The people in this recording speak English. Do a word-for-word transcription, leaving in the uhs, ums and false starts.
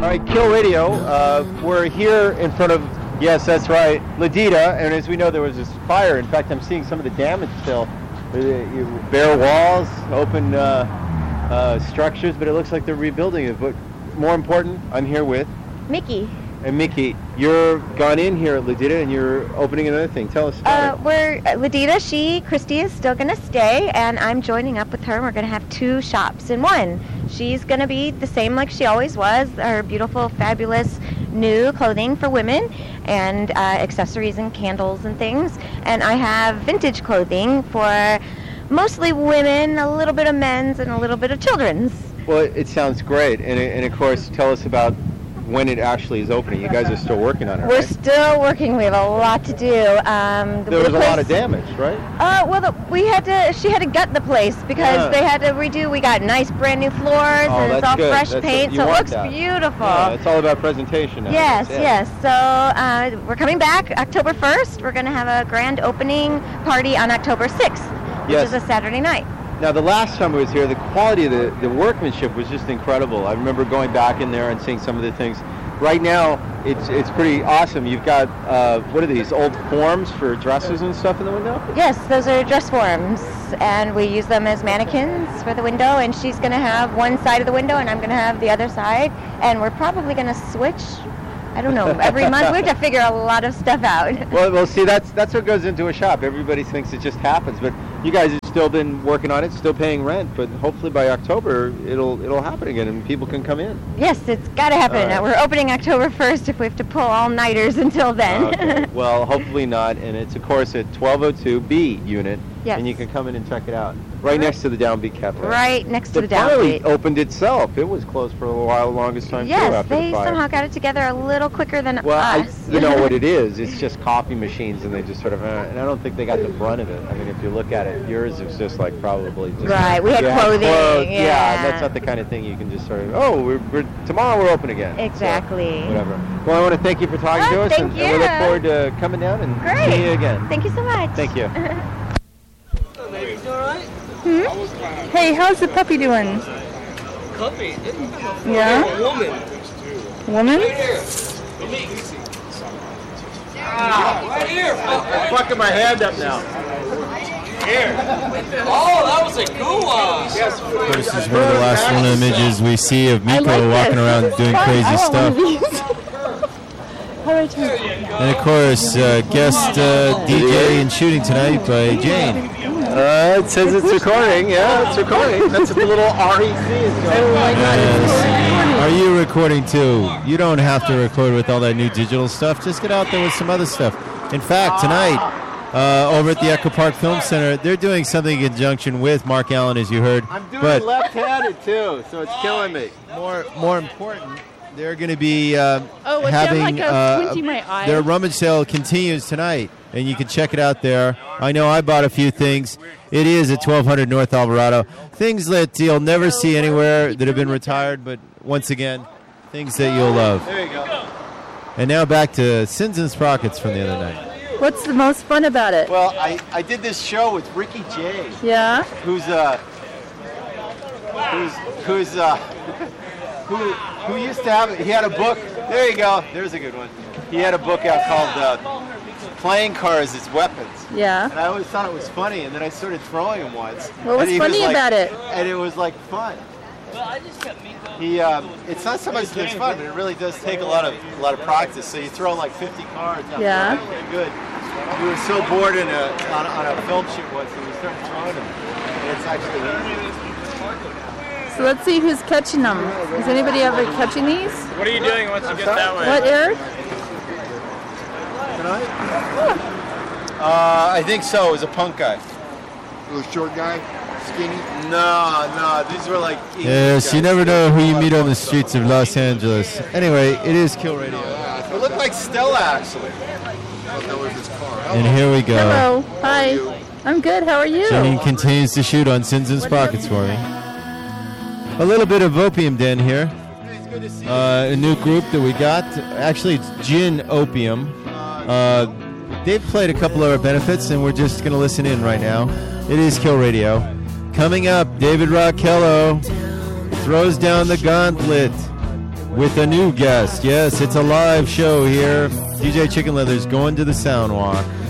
All right, Kill Radio. Uh, we're here in front of, yes, that's right, Ladita, and as we know, there was this fire. In fact, I'm seeing some of the damage still. Uh, bare walls, open uh, uh, structures, but it looks like they're rebuilding it. But more important, I'm here with Mickey. And Mickey, you're gone in here at Ladita, and you're opening another thing. Tell us about uh, it. We're uh, Ladita. She, Christy, is still going to stay, and I'm joining up with her. We're going to have two shops in one. She's going to be the same like she always was. Her beautiful, fabulous new clothing for women, and uh, accessories and candles and things. And I have vintage clothing for mostly women, a little bit of men's, and a little bit of children's. Well, it sounds great, and, and of course, tell us about when it actually is opening. You guys are still working on it, We're right? still working. We have a lot to do. Um, the there was a place, lot of damage, right? Uh, well, the, we had to. She had to gut the place because Yeah. they had to redo. We got nice brand new floors, Oh, and it's that's all good. fresh That's paint, what- you so it want looks that. beautiful. Yeah, it's all about presentation now. Yes, Yeah. yes. So uh, we're coming back October first. We're going to have a grand opening party on October sixth, which Yes. is a Saturday night. Now, the last time I was here, the quality of the, the workmanship was just incredible. I remember going back in there and seeing some of the things. Right now, it's it's pretty awesome. You've got, uh, what are these, old forms for dresses and stuff in the window? Yes, those are dress forms, and we use them as mannequins for the window, and she's going to have one side of the window, and I'm going to have the other side, and we're probably going to switch, I don't know, every month. We have to figure a lot of stuff out. Well, well, see, that's that's what goes into a shop. Everybody thinks it just happens, but you guys have still been working on it, still paying rent, but hopefully by October, it'll it'll happen again, and people can come in. Yes, it's got to happen. All right. We're opening October first if we have to pull all-nighters until then. Okay. Well, hopefully not, and it's, of course, at twelve oh two B unit, Yes. and you can come in and check it out. Right next to the Downbeat Cafe. Right next to The the finally Downbeat. opened itself. It was closed for a while, longest time too Yes, after they the fire. somehow got it together a little quicker than Well, I, us. you know what it is? It's just coffee machines, and they just sort of, uh, and I don't think they got the brunt of it. I mean, if you look at it, yours is just like probably just. Right, we had you clothing, clothes. yeah. that's not the kind of thing you can just sort of, oh, we're, we're tomorrow we're open again. So, Exactly. whatever. Well, I want to thank you for talking Oh, to us, thank and, and we look you. forward to coming down and Great. seeing you again. Thank you so much. Thank you. Hmm? Hey, how's the puppy doing? Puppy? Yeah? Woman. Woman? Right here. Ah, right here. I'm fucking my hand up now. Here. Oh, that was a good one. Yes. This is one of the last one images we see of I Miko like walking this. around This is doing fun. crazy I want stuff. one of these. How do I turn it? And of course, uh, guest uh, D J and shooting tonight by Jane. Uh, it says it's recording. Yeah, it's recording. That's what the little R E C is going Oh my god, it's Yes. Are you recording too? You don't have to record with all that new digital stuff. Just get out there with some other stuff. In fact, tonight, uh, over at the Echo Park Film Center, they're doing something in conjunction with Mark Allen, as you heard. I'm doing but left-handed too, so it's killing me. more, more important, they're going to be uh, Oh, it's having like a uh, squinty my eye. their rummage sale continues tonight, and you can check it out there. I know I bought a few things. It is at twelve hundred North Alvarado. Things that you'll never see anywhere that have been retired, but once again, things that you'll love. There you go. And now back to Sins and Sprockets from the other night. What's the most fun about it? Well, I, I did this show with Ricky Jay, Yeah? who's uh who's who's uh who who used to have he had a book. There you go. There's a good one. He had a book out called uh, Playing Cars as Weapons. Yeah. And I always thought it was funny, and then I started throwing him once. What was and he funny like- about it? And it was like fun. He, um, it's not so much that it's fun, but it really does take a lot of a lot of practice. So you throw like fifty cards. Up Yeah. there, and you get good. We were so bored in a on, a- on a film shoot once, and we started throwing them. And it's actually easy. So let's see who's catching them. Is anybody ever catching these? What are you doing once you get that way? What, Eric? Uh, I think so. It was a punk guy. Little short guy, skinny. No, no, these were like. English Yes, you guys. never know who you meet on the streets of Los Angeles. Anyway, it is Kill Radio. It looked like Stella, actually. That was his car. And here we go. Hello. Hi. I'm good. How are you? Janine continues to shoot on Sins and Sprockets for me. A little bit of Opium Den here. Uh, a new group that we got. Actually, it's Gin Opium. Uh, they've played a couple of our benefits, and we're just going to listen in right now. It is Kill Radio. Coming up, David Rockello throws down the gauntlet. with a new guest. Yes, it's a live show here. D J Chicken Leather's going to the Sound Walk.